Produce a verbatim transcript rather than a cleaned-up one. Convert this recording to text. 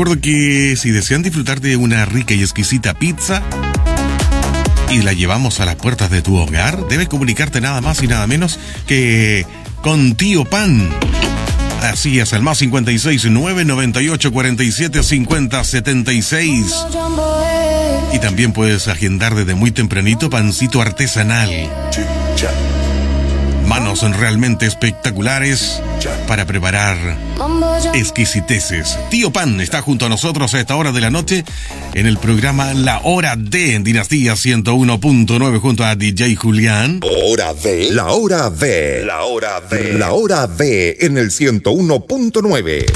recuerdo que si desean disfrutar de una rica y exquisita pizza y la llevamos a las puertas de tu hogar, debes comunicarte nada más y nada menos que con Tío Pan. Así es, el más cincuenta y seis, nueve noventa y ocho, cuarenta y siete, cincuenta, setenta y seis. Y también puedes agendar desde muy tempranito pancito artesanal. Manos realmente espectaculares para preparar exquisiteces. Tío Pan está junto a nosotros a esta hora de la noche en el programa La Hora D en Dinastía ciento uno punto nueve junto a D J Julián. Hora D, la hora D, la hora D, la hora D en el ciento uno punto nueve.